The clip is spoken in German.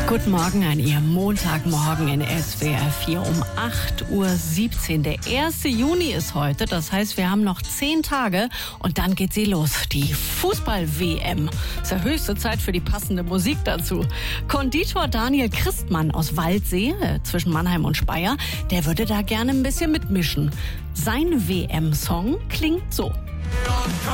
Guten Morgen an Ihrem Montagmorgen in SWR 4 um 8:17 Uhr. Der 1. Juni ist heute, das heißt, wir haben noch 10 Tage und dann geht sie los. Die Fußball-WM. Ist ja höchste Zeit für die passende Musik dazu. Konditor Daniel Christmann aus Waldsee, zwischen Mannheim und Speyer, der würde da gerne ein bisschen mitmischen. Sein WM-Song klingt so.